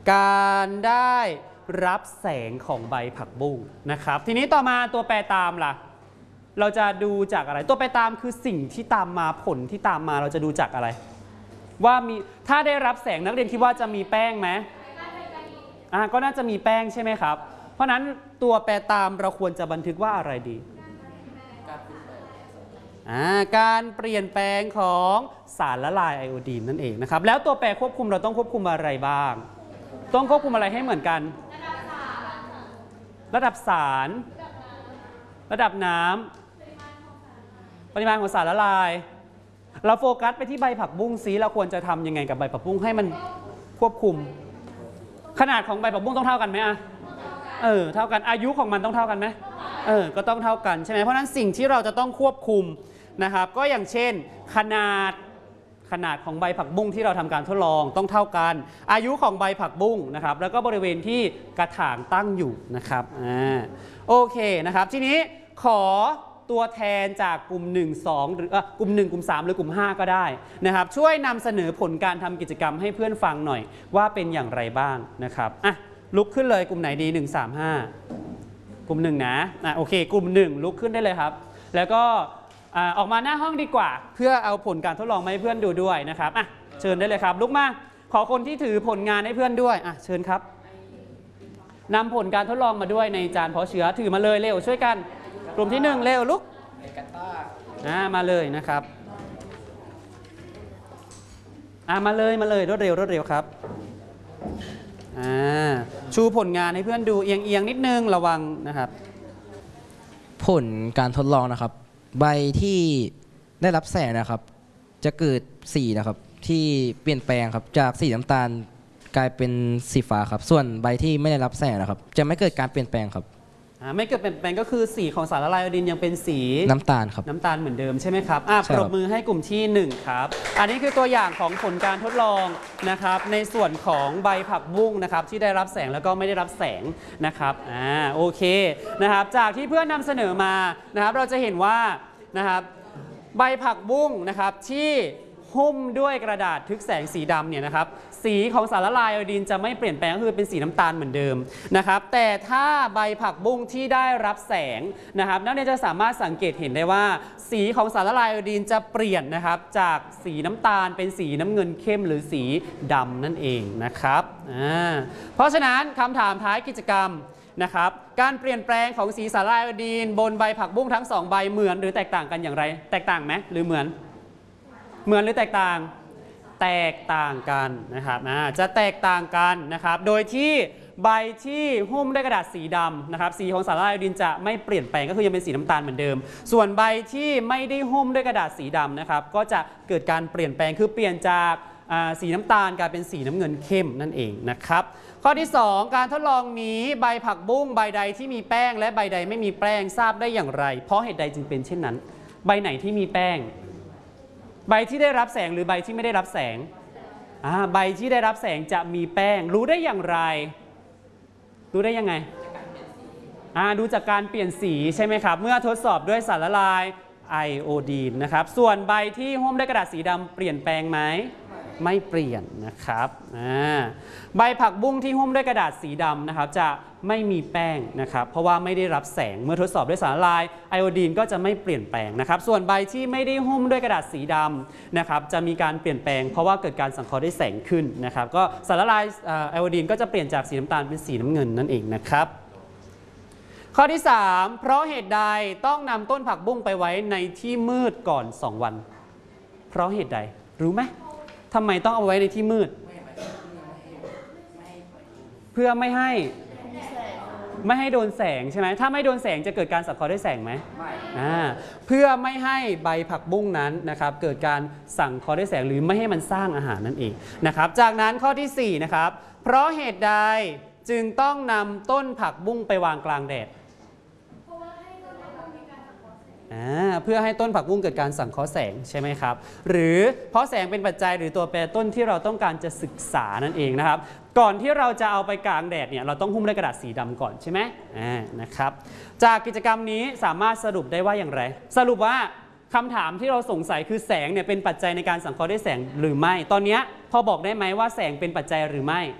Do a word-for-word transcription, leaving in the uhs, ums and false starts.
การได้รับแสงของใบผักบุ้งนะครับทีนี้ต่อมาตัวแปรตามล่ะเราจะดูจากอะไรตัวแปรตามคือสิ่งที่ตามมาผลที่ตามมาเราจะดูจากอะไรว่ามีถ้าได้รับแสงนักเรียนคิดว่าจะมีแป้งไหมอ่าก็น่าจะมีแป้งใช่ไหมครับเพราะนั้นตัวแปรตามเราควรจะบันทึกว่าอะไรดีการเปลี่ยนแปลงของสารละลายไอโอดีนนั่นเองนะครับแล้วตัวแปรควบคุมเราต้องควบคุมอะไรบ้างต้องควบคุมอะไรให้เหมือนกันระดับสารระดับน้ำปริมาณของสารละลายเราโฟกัสไปที่ใบผักบุ้งซิเราควรจะทำยังไงกับใบผักบุ้งให้มันควบคุมขนาดของใบผักบุ้งต้องเท่ากันไหมอะเออเท่ากันอายุของมันต้องเท่ากันไหมเออก็ต้องเท่ากันใช่ไหมเพราะนั้นสิ่งที่เราจะต้องควบคุมนะครับก็อย่างเช่นขนาดขนาดของใบผักบุ้งที่เราทำการทดลองต้องเท่ากันอายุของใบผักบุ้งนะครับแล้วก็บริเวณที่กระถางตั้งอยู่นะครับอ่าโอเคนะครับทีนี้ขอตัวแทนจากกลุ่มหนึ่ง สองหรือกลุ่มหนึ่งกลุ่มสามหรือกลุ่มห้าก็ได้นะครับช่วยนำเสนอผลการทำกิจกรรมให้เพื่อนฟังหน่อยว่าเป็นอย่างไรบ้างนะครับอ่ะลุกขึ้นเลยกลุ่มไหนดีหนึ่ง สาม ห้ากลุ่มหนึ่งนะอ่ะโอเคกลุ่มหนึ่งลุกขึ้นได้เลยครับแล้วก็ออกมาหน้าห้องดีกว่าเพื่อเอาผลการทดลองมาให้เพื่อนดูด้วยนะครับอ่ะเชิญได้เลยครับลุกมาขอคนที่ถือผลงานให้เพื่อนด้วยอ่ะเชิญครับนำผลการทดลองมาด้วยในจานเพาะเชื้อถือมาเลยเร็วช่วยกันกลุ่มที่หนึ่งเร็วลุกอ่ามาเลยนะครับอ่ามาเลยมาเลยรวดเร็วรวดเร็วครับอ่าชูผลงานให้เพื่อนดูเอียงเอียงนิดนึงระวังนะครับผลการทดลองนะครับใบที่ได้รับแสงนะครับจะเกิดสีนะครับที่เปลี่ยนแปลงครับจากสีน้ำตาลกลายเป็นสีฟ้าครับส่วนใบที่ไม่ได้รับแสงนะครับจะไม่เกิดการเปลี่ยนแปลงครับไม่เกิดเปลี่ยนแปลงก็คือสีของสารละลายไอโอดีนยังเป็นสีน้ำตาลครับน้ำตาลเหมือนเดิมใช่ไหมครับอ่ะปรบมือให้กลุ่มที่หนึ่งครับอันนี้คือตัวอย่างของผลการทดลองนะครับในส่วนของใบผักบุ้งนะครับที่ได้รับแสงแล้วก็ไม่ได้รับแสงนะครับอ่าโอเคนะครับจากที่เพื่อนนำเสนอมานะครับเราจะเห็นว่านะครับใบผักบุ้งนะครับที่หุ้มด้วยกระดาษทึบแสงสีดำเนี่ยนะครับสีของสารละลายไอโอดีนจะไม่เปลี่ยนแปลงก็คือเป็นสีน้ำตาลเหมือนเดิมนะครับแต่ถ้าใบผักบุ้งที่ได้รับแสงนะครับนักเรียนจะสามารถสังเกตเห็นได้ว่าสีของสารละลายไอโอดีนจะเปลี่ยนนะครับจากสีน้ำตาลเป็นสีน้ำเงินเข้มหรือสีดำนั่นเองนะครับอ่าเพราะฉะนั้นคำถามท้ายกิจกรรมนะครับการเปลี่ยนแปลงของสีสารละลายไอโอดีนบนใบผักบุ้งทั้งสองใบเหมือนหรือแตกต่างกันอย่างไรแตกต่างไหมหรือเหมือนเหมือนหรือแตกต่างแตกต่างกันนะครับจะแตกต่างกันนะครับโดยที่ใบที่หุ้มด้วยกระดาษสีดำนะครับสีของสารละลายไอโอดีนจะไม่เปลี่ยนแปลงก็คือยังเป็นสีน้ำตาลเหมือนเดิมส่วนใบที่ไม่ได้หุ้มด้วยกระดาษสีดำนะครับก็จะเกิดการเปลี่ยนแปลงคือเปลี่ยนจากสีน้ำตาลกลายเป็นสีน้ำเงินเข้มนั่นเองนะครับข้อที่สองการทดลองนี้ใบผักบุ้งใบใดที่มีแป้งและใบใดไม่มีแป้งทราบได้อย่างไรเพราะเหตุใดจึงเป็นเช่นนั้นใบไหนที่มีแป้งใบที่ได้รับแสงหรือใบที่ไม่ได้รับแสงใบที่ได้รับแสงจะมีแป้งรู้ได้อย่างไรรู้ได้ยังไงดูจากการเปลี่ยนสีใช่ไหมครับเมื่อทดสอบด้วยสารละลายไอโอดีนนะครับส่วนใบที่หุ้มด้วยกระดาษสีดำเปลี่ยนแปลงไหมไม่เปลี่ยนนะครับใบผักบุ้งที่หุ้มด้วยกระดาษสีดำนะครับจะไม่มีแป้งนะครับเพราะว่าไม่ได้รับแสงเมื่อทดสอบด้วยสารละลายไอโอดีนก็จะไม่เปลี่ยนแปลงนะครับส่วนใบที่ไม่ได้หุ้มด้วยกระดาษสีดำนะครับจะมีการเปลี่ยนแปลงเพราะว่าเกิดการสังเคราะห์ด้วยแสงขึ้นนะครับก็สารละลายไอโอดีนก็จะเปลี่ยนจากสีน้ำตาลเป็นสีน้ำเงินนั่นเองนะครับข้อที่สามเพราะเหตุใดต้องนำต้นผักบุ้งไปไว้ในที่มืดก่อนสองวันเพราะเหตุใดรู้ไหมทำไมต้องเอาไว้ในที่มืดเพื่อไม่ให้ไม่ให้โดนแสงใช่ไหมถ้าไม่โดนแสงจะเกิดการสังเคราะห์ด้วยแสงไหมไม่เพื่อไม่ให้ใบผักบุ้งนั้นนะครับเกิดการสังเคราะห์ด้วยแสงหรือไม่ให้มันสร้างอาหารนั่นเองนะครับจากนั้นข้อที่สี่นะครับเพราะเหตุใดจึงต้องนำต้นผักบุ้งไปวางกลางแดดเพื่อให้ต้นผักบุ้งเกิดการสังเคราะห์แสงใช่ไหมครับหรือเพราะแสงเป็นปัจจัยหรือตัวแปรต้นที่เราต้องการจะศึกษานั่นเองนะครับก่อนที่เราจะเอาไปกลางแดดเนี่ยเราต้องหุ้มด้วยกระดาษสีดำก่อนใช่ไหมนะครับจากกิจกรรมนี้สามารถสรุปได้ว่าอย่างไรสรุปว่าคำถามที่เราสงสัยคือแสงเนี่ยเป็นปัจจัยในการสังเคราะห์ด้วยแสงหรือไม่ตอนนี้พอบอกได้ไหมว่าแสงเป็นปัจจัยหรือไม่